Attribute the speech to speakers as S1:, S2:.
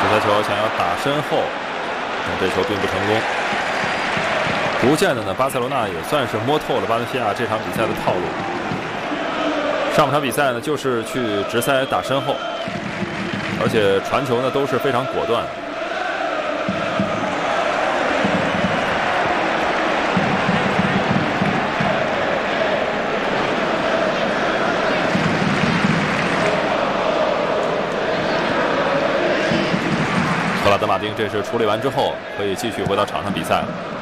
S1: 他球想要打身后，但这球并不成功。逐渐的呢，巴塞罗那也算是摸透了巴伦西亚这场比赛的套路。上半场比赛呢，就是去直塞打身后，而且传球呢都是非常果断。赫拉德马丁这是处理完之后，可以继续回到场上比赛了。